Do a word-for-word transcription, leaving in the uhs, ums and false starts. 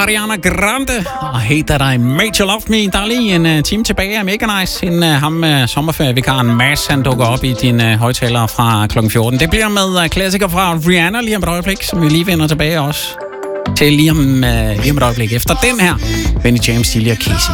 Ariana Grande og Hey That I Made You Love Me. Der er lige en uh, time tilbage af Mega Nice, inden uh, ham uh, sommerferievikaren Mads, han dukker op i dine uh, højtalere fra klokken fjorten. Det bliver med uh, klassiker fra Rihanna lige om et øjeblik, som vi lige vender tilbage også til lige om, uh, lige om et øjeblik. Efter den her, Benny James, Celia Casey.